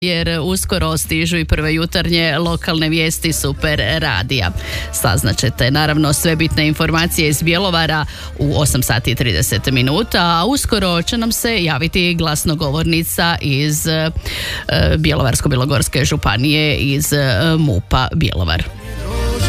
jer uskoro stižu i prve jutarnje lokalne vijesti Super radija. Saznaćete naravno sve bitne informacije iz Bjelovara u 8 sati i 30 minuta, a uskoro će nam se javiti glasnogovornica iz Bjelovarsko-bilogorske županije iz MUP-a Bjelovar.